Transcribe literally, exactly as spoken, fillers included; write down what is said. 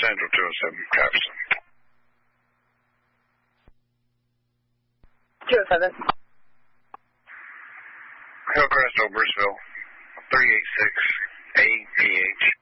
Central two oh seven, Jefferson. two oh seven. Hillcrest, Obersville, three eight six A P H.